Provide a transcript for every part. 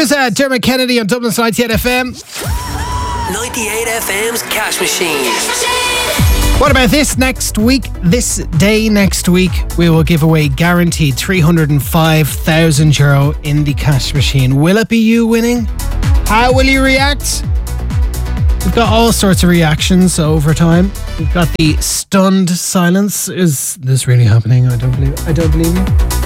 Here's Dermot Kennedy on Dublin's 98 FM. 98 FM's Cash Machine. What about this next week? This day next week, we will give away guaranteed €305,000 in the Cash Machine. Will it be you winning? How will you react? We've got all sorts of reactions over time. We've got the stunned silence. Is this really happening? I don't believe it.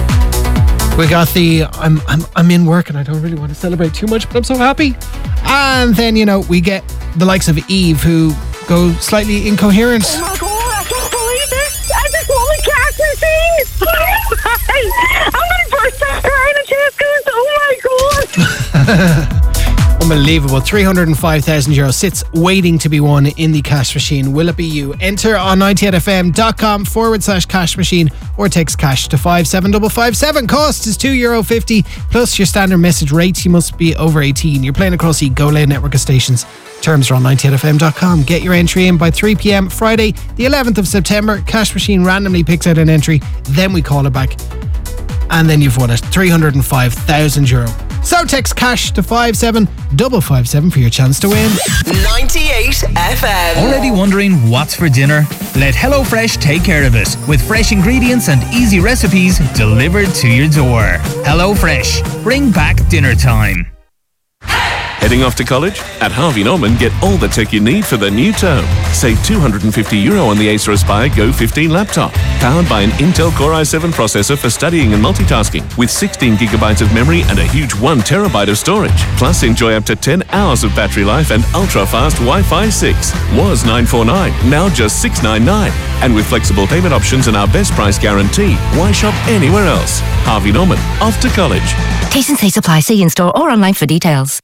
We got the I'm in work and I don't really want to celebrate too much, but I'm so happy. And then, we get the likes of Eve, who go slightly incoherent. Oh my God, I can't believe this. I just won the Cash Machine. I'm going to burst out crying and Tesco's. Oh my God. Unbelievable. €305,000 sits waiting to be won in the Cash Machine. Will it be you? Enter on 98fm.com/cash machine or text cash to 57557. Cost is €2.50 plus your standard message rates. You must be over 18. You're playing across the Go Loud network of stations. Terms are on 98fm.com. Get your entry in by 3 p.m. Friday, the 11th of September. Cash Machine randomly picks out an entry. Then we call it back. And then you've won it. €305,000. So text cash to 57557 for your chance to win. 98 FM. Already wondering what's for dinner? Let HelloFresh take care of it with fresh ingredients and easy recipes delivered to your door. HelloFresh. Bring back dinner time. Heading off to college? At Harvey Norman, get all the tech you need for the new term. Save €250 on the Acer Aspire Go 15 laptop. Powered by an Intel Core i7 processor for studying and multitasking, with 16 gigabytes of memory and a huge 1 terabyte of storage. Plus, enjoy up to 10 hours of battery life and ultra-fast Wi-Fi 6. Was $949, now just $699. And with flexible payment options and our best price guarantee, why shop anywhere else? Harvey Norman, off to college. T's and C's apply. See in-store or online for details.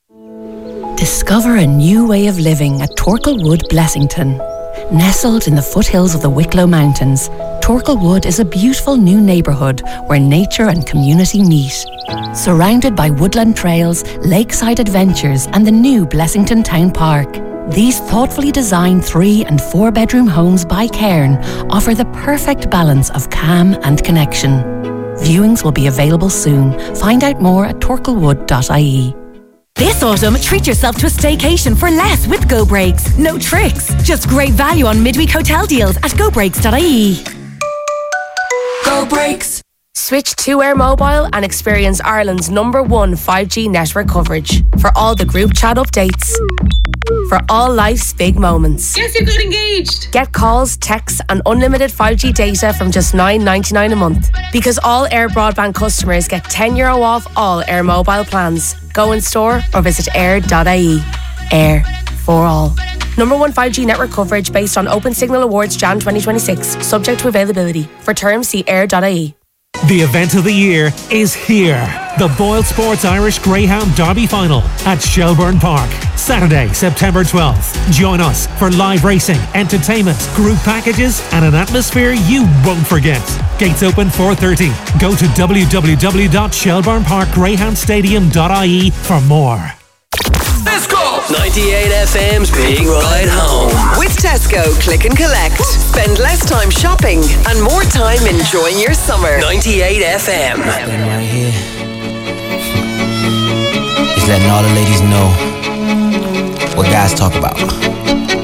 Discover a new way of living at Torklewood, Blessington. Nestled in the foothills of the Wicklow Mountains, Torklewood is a beautiful new neighbourhood where nature and community meet. Surrounded by woodland trails, lakeside adventures and the new Blessington Town Park, these thoughtfully designed 3- and 4-bedroom homes by Cairn offer the perfect balance of calm and connection. Viewings will be available soon. Find out more at torklewood.ie. This autumn, treat yourself to a staycation for less with Go Breaks. No tricks, just great value on midweek hotel deals at gobreaks.ie. Go Breaks. Switch to Air Mobile and experience Ireland's #1 5G network coverage for all the group chat updates. For all life's big moments. Yes, you got engaged. Get calls, texts and unlimited 5G data from just $9.99 a month. Because all Air Broadband customers get €10 off all Air Mobile plans. Go in store or visit air.ie. Air for all. #1 5G network coverage based on Open Signal Awards Jan 2026. Subject to availability. For terms, see air.ie. The event of the year is here. The Boyle Sports Irish Greyhound Derby Final at Shelbourne Park. Saturday, September 12th. Join us for live racing, entertainment, group packages and an atmosphere you won't forget. Gates open 4:30. Go to www.shelbourneparkgreyhoundstadium.ie for more. Let's go! 98 FM's Big Ride Home. With Tesco Click and Collect. Spend less time shopping and more time enjoying your summer. 98 FM. This thing right here is letting all the ladies know what guys talk about.